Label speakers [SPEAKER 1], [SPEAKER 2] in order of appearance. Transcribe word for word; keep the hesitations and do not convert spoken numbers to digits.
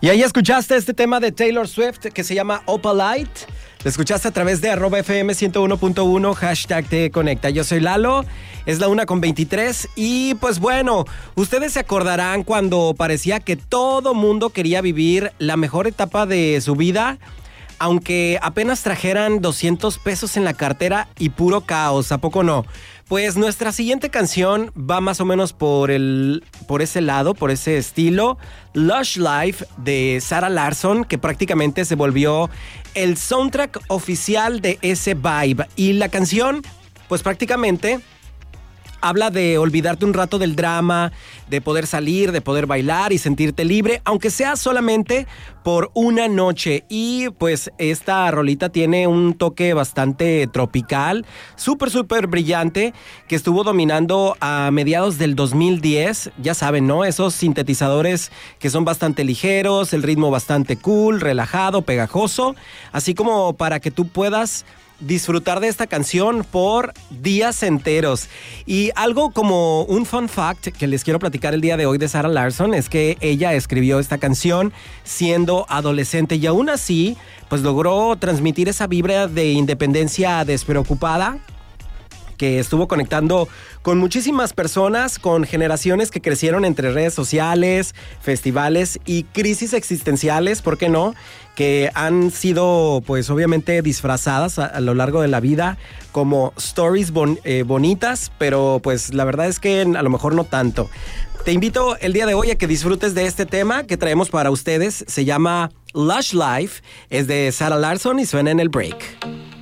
[SPEAKER 1] Y ahí escuchaste este tema de Taylor Swift que se llama Opalite. Lo escuchaste a través de arroba F M ciento uno punto uno, hashtag Te Conecta. Yo soy Lalo, es la una con veintitrés y pues bueno, ustedes se acordarán cuando parecía que todo mundo quería vivir la mejor etapa de su vida, aunque apenas trajeran doscientos pesos en la cartera y puro caos, ¿a poco no? Pues nuestra siguiente canción va más o menos por el por ese lado, por ese estilo. Lush Life de Zara Larsson, que prácticamente se volvió el soundtrack oficial de ese vibe. Y la canción, pues prácticamente habla de olvidarte un rato del drama, de poder salir, de poder bailar y sentirte libre, aunque sea solamente por una noche. Y pues esta rolita tiene un toque bastante tropical, súper, súper brillante, que estuvo dominando a mediados del dos mil diez. Ya saben, ¿no? Esos sintetizadores que son bastante ligeros, el ritmo bastante cool, relajado, pegajoso, así como para que tú puedas disfrutar de esta canción por días enteros. Y algo como un fun fact que les quiero platicar el día de hoy de Zara Larsson es que ella escribió esta canción siendo adolescente y aún así pues logró transmitir esa vibra de independencia despreocupada que estuvo conectando con muchísimas personas, con generaciones que crecieron entre redes sociales, festivales y crisis existenciales, ¿por qué no?, que han sido, pues obviamente disfrazadas a, a lo largo de la vida como stories bon, eh, bonitas, pero pues la verdad es que a lo mejor no tanto. Te invito el día de hoy a que disfrutes de este tema que traemos para ustedes. Se llama Lush Life, es de Zara Larsson y suena en el break.